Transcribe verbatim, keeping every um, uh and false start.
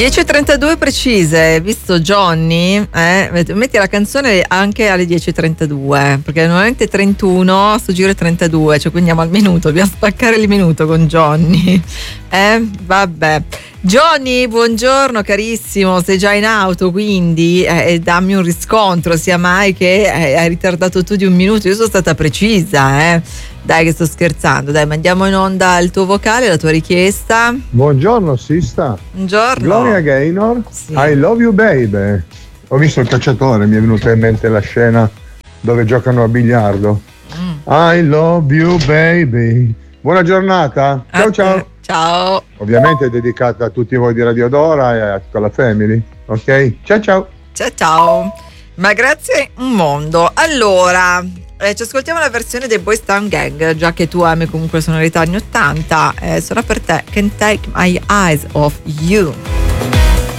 dieci e trentadue precise, visto Johnny, eh, metti la canzone anche alle dieci e trentadue, perché normalmente trentuno, sto giro è trentadue, cioè quindi andiamo al minuto, dobbiamo spaccare il minuto con Johnny. Eh, vabbè. Johnny, buongiorno carissimo, sei già in auto, quindi eh, dammi un riscontro, sia mai che eh, hai ritardato tu di un minuto. Io sono stata precisa, eh. Dai che sto scherzando, dai, mandiamo in onda il tuo vocale, la tua richiesta. Buongiorno Sista. Buongiorno. Gloria Gaynor, sì. I love you baby. Ho visto Il Cacciatore, mi è venuta in mente la scena dove giocano a biliardo. mm. I love you baby. Buona giornata, ciao a ciao. Te. Ciao. Ovviamente è dedicata a tutti voi di Radio Dora e a tutta la family, ok? Ciao ciao. Ciao ciao. Ma grazie un mondo. Allora, eh, ci ascoltiamo la versione dei Boys Town Gang, già che tu ami comunque sonorità anni ottanta, eh, sarà per te Can't Take My Eyes Off You.